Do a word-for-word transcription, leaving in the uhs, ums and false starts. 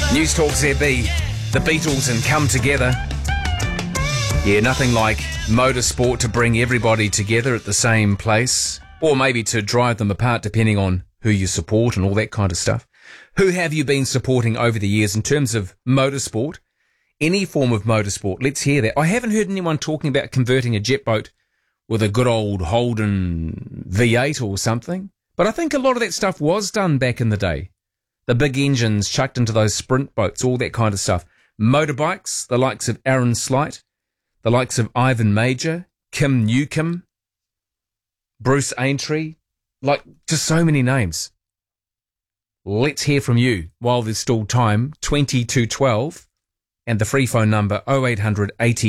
News Talk Z B, the Beatles and Come Together. Yeah, nothing like motorsport to bring everybody together at the same place, or maybe to drive them apart depending on who you support and all that kind of stuff. Who have you been supporting over the years in terms of motorsport? Any form of motorsport. Let's hear that. I haven't heard anyone talking about converting a jet boat with a good old Holden V eight or something. But I think a lot of that stuff was done back in the day. The big engines chucked into those sprint boats, all that kind of stuff. Motorbikes, the likes of Aaron Slight, the likes of Ivan Major, Kim Newcomb, Bruce Aintree, like just so many names. Let's hear from you while there's still time, twenty to twelve, and the free phone number oh eight hundred eighty